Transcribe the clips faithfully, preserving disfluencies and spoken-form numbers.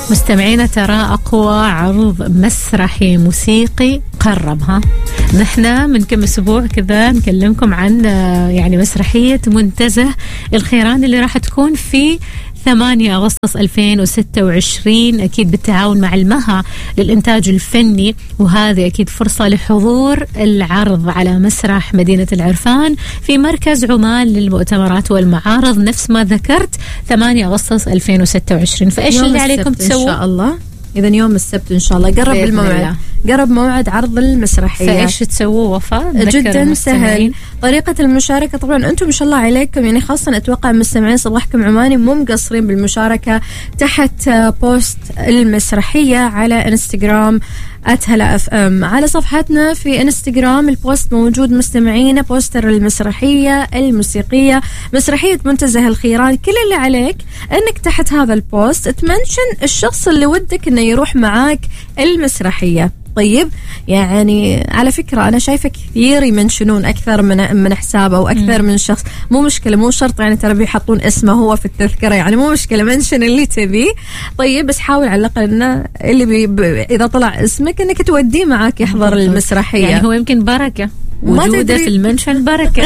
مستمعينا ترى أقوى عرض مسرحي موسيقي قربها. نحن من كم أسبوع كذا نكلمكم عن يعني مسرحية منتزه الخيران اللي راح تكون في ثمانية أغسطس ألفين وستة وعشرين، أكيد بالتعاون مع المها للإنتاج الفني، وهذه أكيد فرصة لحضور العرض على مسرح مدينة العرفان في مركز عمان للمؤتمرات والمعارض نفس ما ذكرت ثمانية أغسطس ألفين وستة وعشرين. فإيش اللي عليكم تسووا؟ إن شاء الله إذا يوم السبت إن شاء الله قرب الموعد، قرب موعد عرض المسرحية. فإيش تسووا وفاء؟ جدا سهل. طريقة المشاركة طبعا أنتم ما شاء الله عليكم، يعني خاصة أتوقع مستمعين صباحكم عماني مو مقصرين بالمشاركة تحت بوست المسرحية على انستغرام أتهلا أف أم. على صفحتنا في انستغرام البوست موجود مستمعين، بوستر المسرحية الموسيقية مسرحية منتزه الخيران. كل اللي عليك أنك تحت هذا البوست تمنشن الشخص اللي ودك أنه يروح معاك المسرحية. طيب يعني على فكرة أنا شايفة كثير يمنشنون أكثر من من حساب أو أكثر م. من شخص، مو مشكلة، مو شرط يعني ترى بيحطون اسمه هو في التذكرة، يعني مو مشكلة، منشن اللي تبيه. طيب بس حاول على الأقل إنه اللي بي ب... إذا طلع اسمك إنك توديه معاك يحضر المسرحية، يعني هو يمكن بركة وجوده في المنشن بركة.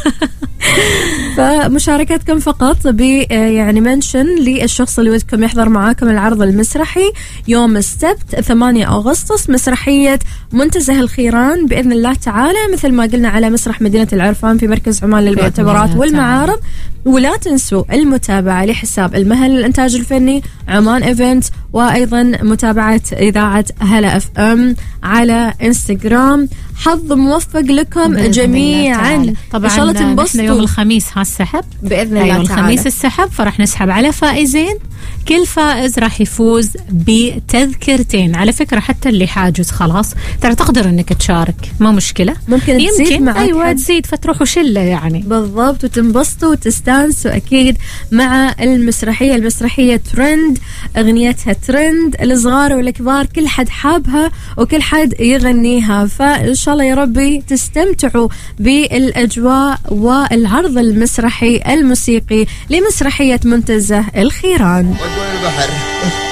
فمشاركتكم فقط ب يعني منشن للشخص اللي ودكم يحضر معاكم العرض المسرحي يوم السبت ثمانية أغسطس، مسرحية منتزه الخيران بإذن الله تعالى، مثل ما قلنا على مسرح مدينة العرفان في مركز عمان للمؤتمرات والمعارض. ولا تنسوا المتابعة لحساب المهل للإنتاج الفني عمان إيفنت، وأيضا متابعة إذاعة هلا أف أم على إنستغرام. حظ موفق لكم جميعا. طبعا إن شاء الله تنبسطوا. يوم الخميس هالسحب بإذن الله أيوة تعالى. الخميس السحب، فرح نسحب على فائزين، كل فائز راح يفوز بتذكرتين. على فكرة حتى اللي حاجز خلاص ترى تقدر انك تشارك، ما مشكلة، ممكن تزيد معك. ايوه تزيد فتروحوا شلة يعني بالضبط، وتنبسطوا وتستانسوا اكيد مع المسرحية. المسرحية ترند، اغنيتها ترند، الصغار والكبار كل حد حابها وكل حد يغنيها. فان شاء الله يا ربي تستمتعوا بالاجواء والعرض المسرحي الموسيقي لمسرحية منتزه الخيران. البحر